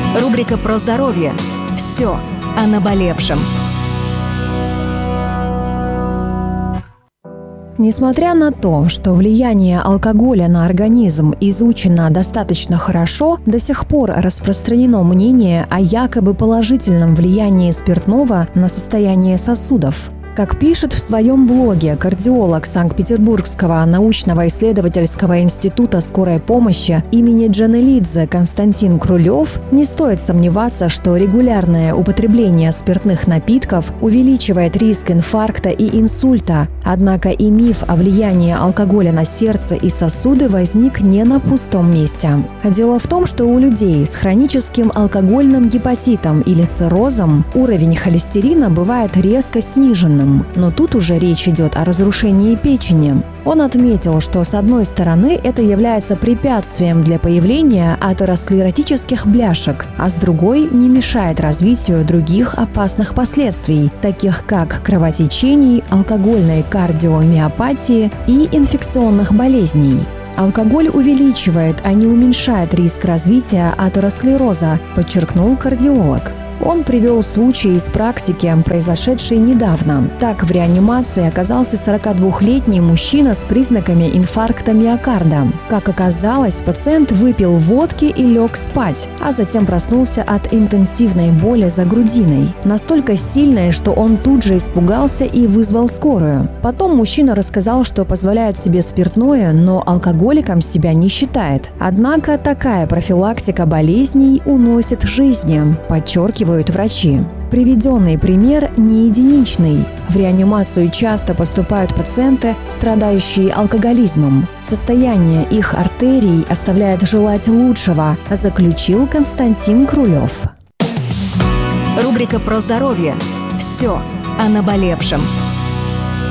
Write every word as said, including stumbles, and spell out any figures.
Рубрика про здоровье. Все о наболевшем. Несмотря на то, что влияние алкоголя на организм изучено достаточно хорошо, до сих пор распространено мнение о якобы положительном влиянии спиртного на состояние сосудов. Как пишет в своем блоге кардиолог Санкт-Петербургского научно-исследовательского института скорой помощи имени Джанелидзе Константин Крулев, не стоит сомневаться, что регулярное употребление спиртных напитков увеличивает риск инфаркта и инсульта. Однако и миф о влиянии алкоголя на сердце и сосуды возник не на пустом месте. Дело в том, что у людей с хроническим алкогольным гепатитом или циррозом уровень холестерина бывает резко сниженным. Но тут уже речь идет о разрушении печени. Он отметил, что с одной стороны это является препятствием для появления атеросклеротических бляшек, а с другой не мешает развитию других опасных последствий, таких как кровотечений, алкогольной кардиомиопатии и инфекционных болезней. Алкоголь увеличивает, а не уменьшает риск развития атеросклероза, подчеркнул кардиолог. Он привел случай из практики, произошедший недавно. Так, в реанимации оказался сорокадвухлетний мужчина с признаками инфаркта миокарда. Как оказалось, пациент выпил водки и лег спать, а затем проснулся от интенсивной боли за грудиной. Настолько сильной, что он тут же испугался и вызвал скорую. Потом мужчина рассказал, что позволяет себе спиртное, но алкоголиком себя не считает. Однако такая профилактика болезней уносит жизни, подчеркивает врачи. Приведенный пример не единичный. В реанимацию часто поступают пациенты, страдающие алкоголизмом. Состояние их артерий оставляет желать лучшего, заключил Константин Крулев. Рубрика про здоровье. Все о наболевшем.